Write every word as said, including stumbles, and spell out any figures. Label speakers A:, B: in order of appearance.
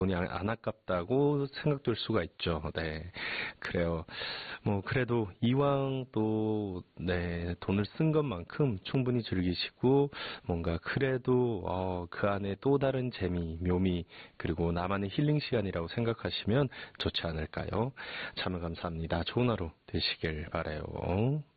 A: 돈이 안, 안 아깝다고 생각될 수가 있죠. 네. 그래요. 뭐, 그래도 이왕 또, 네, 돈을 쓴 것만큼 충분히 즐기시고, 뭔가 그래도, 어, 그 안에 또 다른 재미, 묘미, 그리고 나만의 힐링 시간이라고 생각하시면 좋지 않을까요? 참여 감사합니다. 좋은 하루 되시길 바라요.